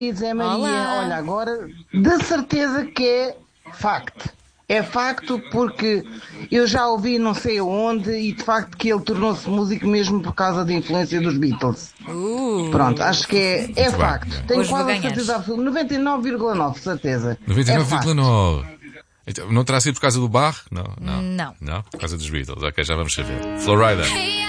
Zé Maria, Olá. olha, agora de certeza que é facto. É facto porque eu já ouvi não sei onde e de facto que ele tornou-se músico mesmo por causa da influência dos Beatles. Pronto, acho que é Muito bem. facto. Tenho Hoje vou quase a ganhar. certeza absoluta, 99,9 certeza. É facto. 99,9. Então, não terá sido por causa do bar? Não, não. Não. Não? Por causa dos Beatles. Ok, já vamos saber. Florida.